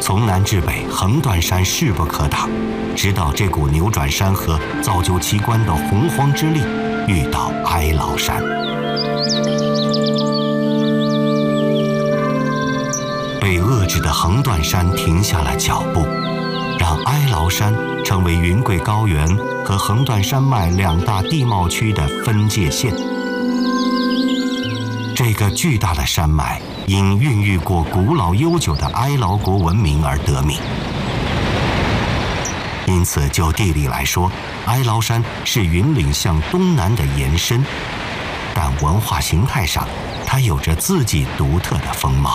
从南至北，横断山势不可挡，直到这股扭转山河、造就奇观的洪荒之力遇到哀牢山。被遏制的横断山停下了脚步，让哀牢山成为云贵高原和横断山脉两大地貌区的分界线。这个巨大的山脉因孕育过古老悠久的哀牢国文明而得名，因此就地理来说，哀牢山是云岭向东南的延伸，但文化形态上，它有着自己独特的风貌。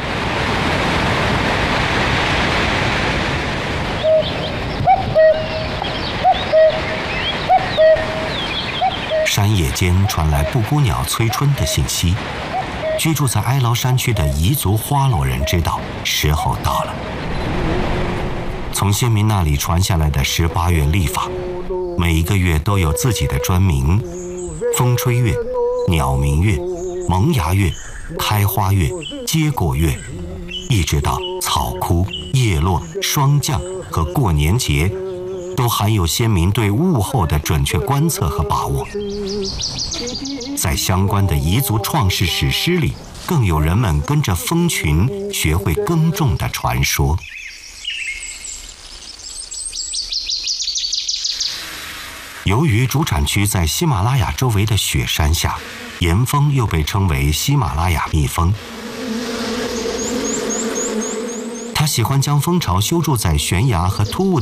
山野间传来布谷鸟催春的信息，居住在哀牢山区的彝族花罗人知道时候到了。从先民那里传下来的18月历法，每一个月都有自己的专名：风吹月、鸟鸣月、萌芽月、开花月、结果月，一直到草枯、叶落、霜降和过年节，都含有先民对物候的准确观测和把握。在相关的彝族创世史诗里，更有人们跟着蜂群学会耕种的传说。由于主产区在喜马拉雅周围的雪山下，岩峰又被称为喜马拉雅蜜蜂。它喜欢将蜂巢修筑在悬崖和突兀